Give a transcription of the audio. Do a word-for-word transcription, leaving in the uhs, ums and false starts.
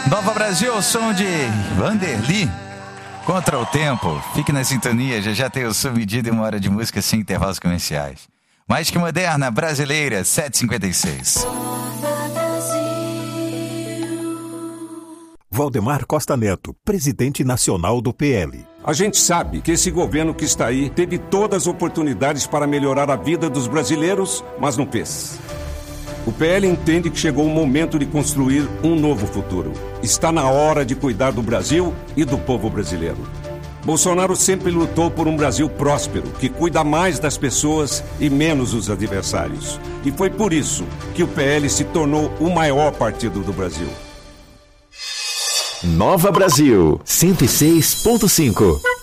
Nova Brasil, o som de Vanderly. Contra o tempo. Fique na sintonia, já já tem o Submedida e uma hora de música sem intervalos comerciais. Mais que moderna, brasileira, sete e cinquenta e seis. Valdemar Costa Neto, presidente nacional do P L. A gente sabe que esse governo que está aí teve todas as oportunidades para melhorar a vida dos brasileiros, mas não fez. O P L entende que chegou o momento de construir um novo futuro. Está na hora de cuidar do Brasil e do povo brasileiro. Bolsonaro sempre lutou por um Brasil próspero, que cuida mais das pessoas e menos dos adversários. E foi por isso que o P L se tornou o maior partido do Brasil. Nova Brasil, cento e seis ponto cinco.